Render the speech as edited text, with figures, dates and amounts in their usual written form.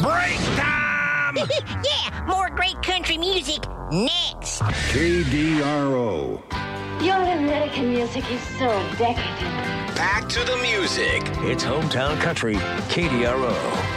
Break time! Yeah, more great country music next. KDRO. Your American music is so decadent. Back to the music. It's hometown country, KDRO.